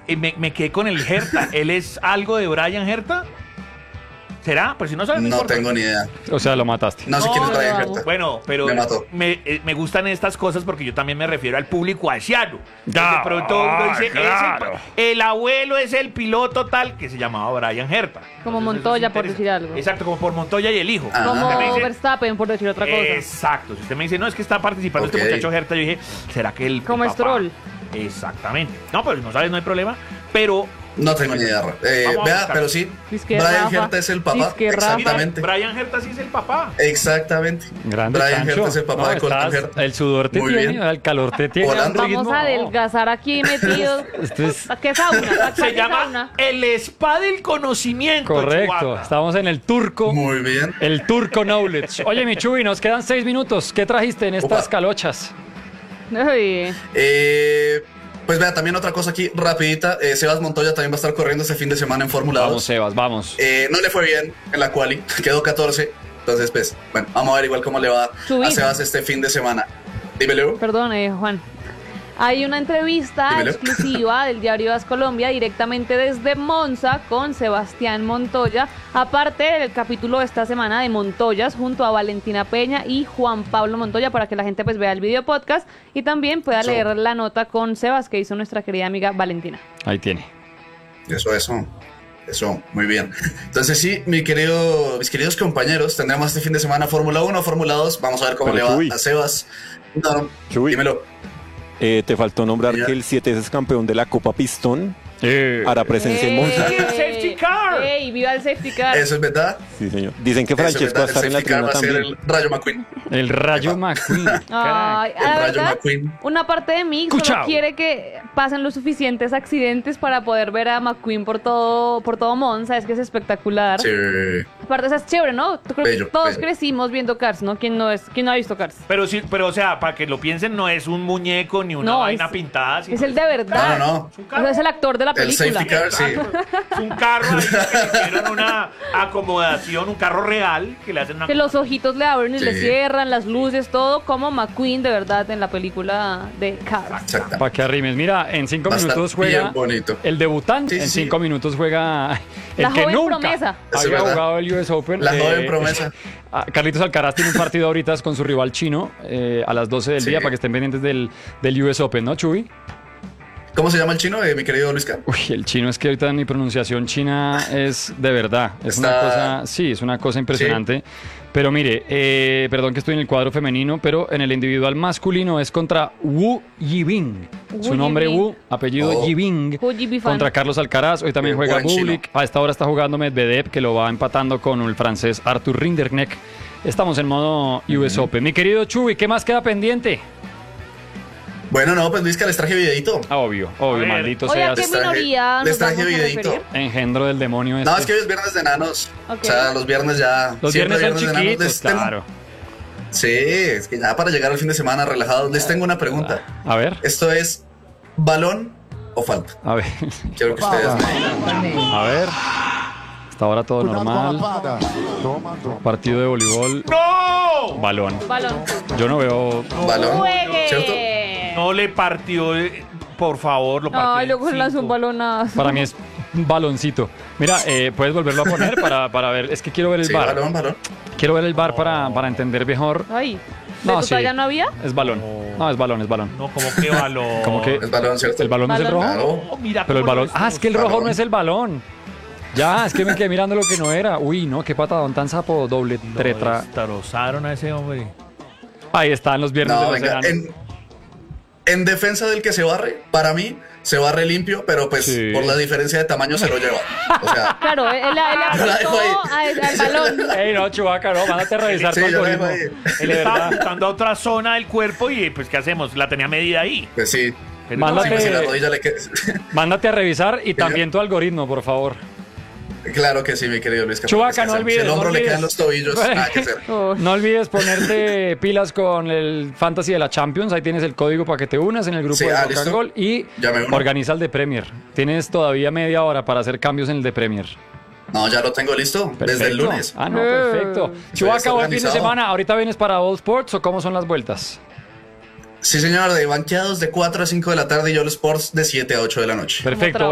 me quedé con el Herta. ¿Él es algo de Brian Herta? ¿Será? Pues si no sabes, No importa. tengo ni idea. O sea, lo mataste. No sé quién es No, Brian no, Herta. Bueno, pero Me mató. me gustan estas cosas porque yo también me refiero al público asiático. Ya, De pronto uno dice, claro. el abuelo es el piloto tal que se llamaba Brian Herta. Como Entonces, Montoya, eso por es decir interesante. algo. Exacto, como por Montoya y el hijo. Ajá. Como Usted me dice- Verstappen, por decir otra cosa. Exacto. Si usted me dice, no, es que está participando Ok. este muchacho Herta, yo dije, ¿será que el Como papá? Stroll. Exactamente. No, pero si no sabes, no hay problema. Pero No tengo ni idea. Vamos a Vea, buscar. pero sí. Disque Brian Rafa. Herta es el papá. Disque Rafa. Exactamente. Brian Herta sí es el papá. Exactamente. Grande Brian Sancho. Herta es el papá de Colton estás- Herta. El sudor te Muy tiene, bien. el calor te tiene. Volando. un ritmo. Vamos a adelgazar aquí metidos. Esto es ¿A qué sauna? ¿A Se qué llama sauna? el spa del conocimiento. correcto. Chihuahua. Estamos en el turco. Muy bien. El turco knowledge. Oye, mi Chuy, nos quedan 6 minutos. ¿Qué trajiste en estas Opa. calochas? Ay, Pues vea, también otra cosa aquí, rapidita. Sebas Montoya también va a estar corriendo este fin de semana en Fórmula 2. Vamos, Sebas, vamos. No le fue bien en la quali, quedó 14. Entonces, pues, bueno, vamos a ver igual cómo le va Subir. a Sebas este fin de semana. Dímelo. perdón, Juan. Hay una entrevista Dímelo. exclusiva del diario As Colombia directamente desde Monza con Sebastián Montoya. Aparte del capítulo de esta semana de Montoyas junto a Valentina Peña y Juan Pablo Montoya para que la gente pues vea el video podcast y también pueda Eso. leer la nota con Sebas que hizo nuestra querida amiga Valentina. Ahí tiene. Eso, muy bien. Entonces sí, mis queridos compañeros, tendremos este fin de semana Fórmula 1, Fórmula 2. Vamos a ver cómo Pero, le va Chuy. a Sebas. No, Chuy. dímelo. Te faltó nombrar Ya. que el 7 es campeón de la Copa Pistón. Hará presencia en Monza. ¡El safety car! ¡Ey, viva el safety car! Eso es verdad. Sí, señor. Dicen que Eso es Francesco va a verdad. estar en la El safety car tribuna va a ser también. el Rayo McQueen. El Rayo Epa. McQueen. Ay, Caray. la El Rayo verdad, McQueen. una parte de mí Cuchao. solo quiere que pasen los suficientes accidentes para poder ver a McQueen por todo Monza. Es que es espectacular. Sí. Aparte, o sea, es chévere, ¿no? Bello, Todos bello. crecimos viendo Cars, ¿no? ¿Quién no ha visto Cars? Pero sí, pero o sea, para que lo piensen, no es un muñeco ni una No, vaina es- pintada. sino Es el de verdad. No. Es un O carro. sea, es el actor de la El película. safety car, sí. Es un carro ahí que le hicieron una acomodación, un carro real que le hacen una. Que los ojitos le abren y Sí. le cierran, las luces, todo como McQueen de verdad en la película de Cars. Exacto. Para que arrimes. Mira, en 5 Va a estar minutos juega bien bonito. el debutante. Sí, En sí. 5 minutos juega el La que joven nunca promesa. Eso es había verdad. jugado el US Open. La joven promesa. Carlitos Alcaraz tiene un partido ahorita con su rival chino a las 12 del Sí. día para que estén pendientes del US Open, ¿no, Chuy? ¿Cómo se llama el chino, mi querido Luisca? Uy, el chino es que ahorita mi pronunciación china es de verdad. Es una cosa, sí, es una cosa impresionante. Pero mire, perdón que estoy en el cuadro femenino, pero en el individual masculino es contra Wu Yibing. Wu Su nombre Yibing. Wu, apellido Oh. Yibing. Wu Yibing fan. Contra Carlos Alcaraz. Hoy también Qué juega buen chino. Bublik. A esta hora está jugando Medvedev, que lo va empatando con el francés Arthur Rinderknecht. Estamos en modo US Open. Mi querido Chuy, ¿qué más queda pendiente? Bueno, no, pues Luisca, les traje videito. Ah, obvio, A ver. maldito Oye, ¿a seas. qué minoría les nos traje vamos a videíto. referir? Engendro del demonio este. No, es que hoy es viernes de enanos. Ok. O sea, los viernes ya. Los siempre viernes son de enanos. chiquitos, Les tengo- claro. Sí, es que ya para llegar al fin de semana relajados, les tengo una pregunta. A ver, ¿Esto es balón o falta? a ver, Quiero que ustedes. a ver. Hasta ahora todo normal. Partido de voleibol, ¡No! balón. Balón. Yo no veo. Balón. ¡Juegue! ¿Cierto? No le partió, por favor, lo partió. Ay, en luego se lanzó un cinco. balonazo. Para mí es un baloncito. Mira, ¿puedes volverlo a poner para ver? Es que quiero ver el Sí, bar. balón. Quiero ver el bar para entender mejor. Ay, ¿de tu talla no había? Es balón. No, es balón, es balón. No, como que balón. Como que Es balón, ¿cierto? el balón no es el rojo. Balón. Claro. Oh, mira Pero el cómo balón. lo Ah, es que el rojo balón. no es el balón. Ya, es que me quedé mirando lo que no era. Uy, no, qué patadón tan sapo, doble, Lo tretra. destrozaron a ese hombre. Ahí están los viernes No, de los venga, enanos. en defensa del que se barre, para mí, se barre limpio, pero pues Sí. por la diferencia de tamaño se lo lleva. O sea, Claro, él Yo la dejo apretó al balón. Ey, no, Chubaca, no, mándate a revisar Sí, tu yo la algoritmo. dejo ahí. Él De estaba verdad. apuntando a otra zona del cuerpo y pues ¿qué hacemos? La tenía medida ahí. pues sí. Pero Mándate- no, Si la rodilla le queda. Mándate a revisar y también tu algoritmo, por favor. Claro que sí, mi querido Luis. Chubaca, no olvides. Si el hombro no le olvides. quedan los tobillos, nada que hacer. Oh, No olvides ponerte pilas con el Fantasy de la Champions. Ahí tienes el código para que te unas en el grupo Sí, de Rock ¿listo? and Gold y Ya me uno. organiza el de Premier. Tienes todavía media hora para hacer cambios en el de Premier. No, ya lo tengo listo. Desde el Perfecto. lunes. Ah, no, perfecto. Chubaca, está buen fin de organizado. semana. ¿Ahorita vienes para All Sports o cómo son las vueltas? Sí, señor, de banqueados de 4 a 5 de la tarde y All Sports de 7 a 8 de la noche. Perfecto.